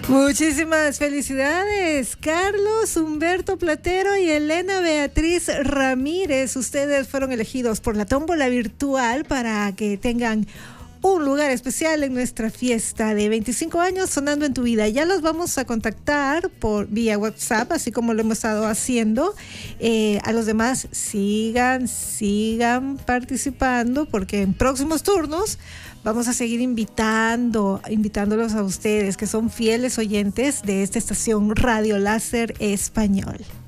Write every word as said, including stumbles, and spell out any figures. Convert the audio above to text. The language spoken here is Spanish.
Muchísimas felicidades, Carlos Humberto Platero y Elena Beatriz Ramírez. Ustedes fueron elegidos por la tómbola virtual para que tengan un lugar especial en nuestra fiesta de veinticinco años sonando en tu vida. Ya los vamos a contactar por vía WhatsApp, así como lo hemos estado haciendo. Eh, a los demás, sigan, sigan participando, porque en próximos turnos vamos a seguir invitando, invitándolos a ustedes, que son fieles oyentes de esta estación Radio Láser Español.